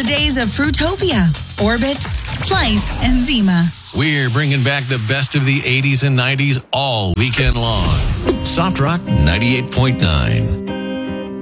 the days of Fruitopia, Orbits, Slice, and Zima. We're bringing back the best of the 80s and 90s all weekend long. Soft Rock 98.9.